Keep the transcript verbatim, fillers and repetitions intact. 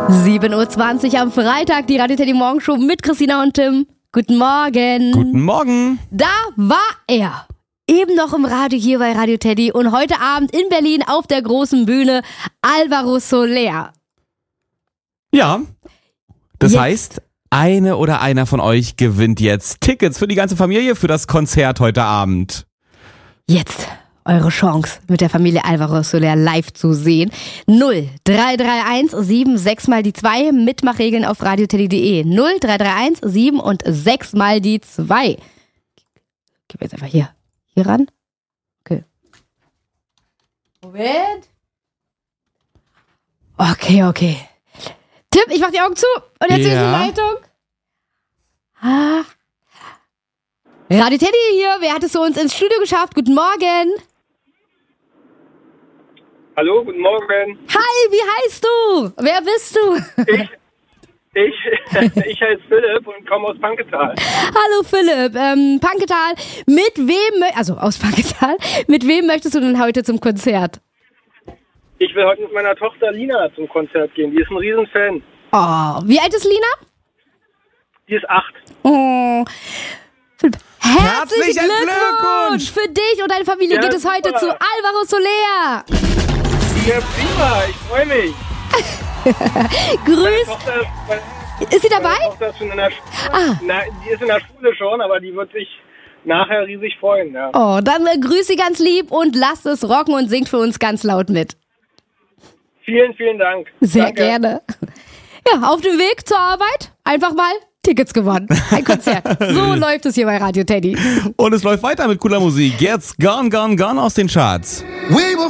sieben Uhr zwanzig am Freitag, die Radio Teddy Morgenshow mit Christina und Tim. Guten Morgen. Guten Morgen. Da war er. Eben noch im Radio hier bei Radio Teddy und heute Abend in Berlin auf der großen Bühne Alvaro Soler. Ja, das Jetzt. heißt, eine oder einer von euch gewinnt jetzt Tickets für die ganze Familie für das Konzert heute Abend. Jetzt eure Chance, mit der Familie Alvaro Soler live zu sehen. null drei drei eins sieben sechs mal die zwei. Mitmachregeln auf radioteddy punkt de. null drei drei eins sieben und sechs mal die zwei. Gib jetzt einfach hier. Hier ran. Okay. Moment. Okay, okay. Tim, ich mach die Augen zu und jetzt Ja. ist die Leitung. Ah. Radio Teddy hier, wer hat es zu uns ins Studio geschafft? Guten Morgen. Hallo, guten Morgen. Hi, wie heißt du? Wer bist du? Ich, ich, ich heiße Philipp und komme aus Panketal. Hallo Philipp, ähm, Panketal, mit wem, mö- also aus Panketal, mit wem möchtest du denn heute zum Konzert? Ich will heute mit meiner Tochter Lina zum Konzert gehen. Die ist ein Riesenfan. Oh, wie alt ist Lina? Die ist acht. Oh, Philipp, herzlichen Herzlichen Glückwunsch! Glückwunsch! Für dich und deine Familie Ja, geht es heute super. zu Alvaro Soler. Ja, prima. Ich freue mich. Meine Grüß, Tochter ist, meine, ist sie meine dabei? Tochter ist schon in der Schule. Ah. Na, die ist in der Schule schon, aber die wird sich nachher riesig freuen. Ja. Oh, dann äh, grüß sie ganz lieb und lasst es rocken und singt für uns ganz laut mit. Vielen, vielen Dank. Sehr Danke. gerne. Ja, auf dem Weg zur Arbeit einfach mal Tickets gewonnen. Ein Konzert. So läuft es hier bei Radio Teddy. Und es läuft weiter mit cooler Musik. Jetzt Gone, Gone, Gone aus den Charts. We will